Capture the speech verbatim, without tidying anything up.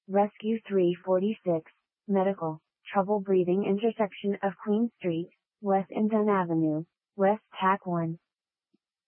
Rescue three forty-six, Medical, Trouble Breathing intersection of Queen Street, West and Dunn Avenue, West Tack one.